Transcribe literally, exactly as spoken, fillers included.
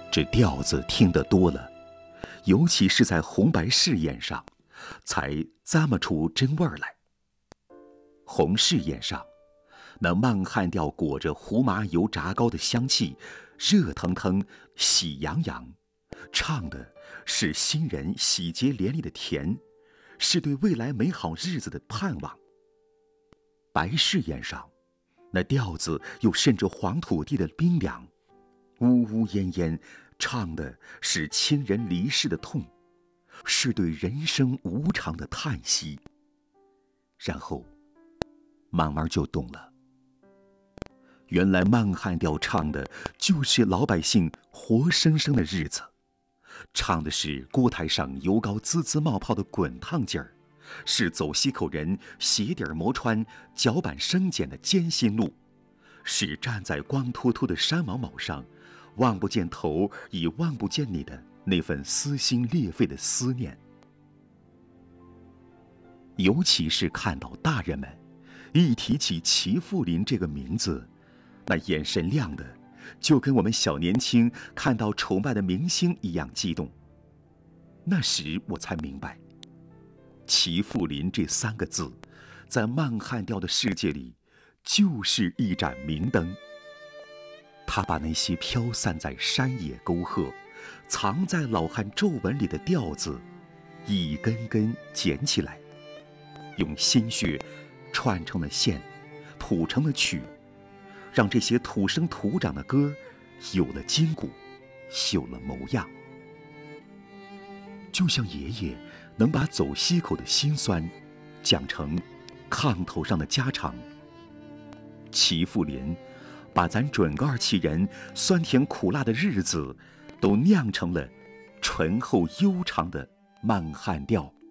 这调子听得多了，尤其是在红白试验上，才咂摸出真味儿来。红试验上，那曼汉调裹着胡麻油炸糕的香气，热腾腾、喜洋洋，唱的是新人喜结连理的甜，是对未来美好日子的盼望。白试验上，那调子又渗着黄土地的冰凉，呜呜咽咽，唱的是亲人离世的痛，是对人生无常的叹息。然后慢慢就懂了，原来曼汉调唱的就是老百姓活生生的日子，唱的是锅台上油膏滋滋冒泡的滚烫劲儿，是走西口人鞋底磨穿、脚板生茧的艰辛路，是站在光秃秃的山毛毛上，望不见头已望不见你的那份撕心裂肺的思念。尤其是看到大人们一提起齐富林这个名字，那眼神亮的就跟我们小年轻看到崇拜的明星一样激动。那时我才明白，齐富林这三个字在曼汉调的世界里就是一盏明灯，他把那些飘散在山野沟壑、藏在老汉皱纹里的调子一根根捡起来，用心血串成了线，谱成了曲，让这些土生土长的歌有了筋骨，有了模样。就像爷爷能把走西口的辛酸讲成炕头上的家常，齐富林把咱准噶尔旗人酸甜苦辣的日子都酿成了醇厚悠长的曼汉调。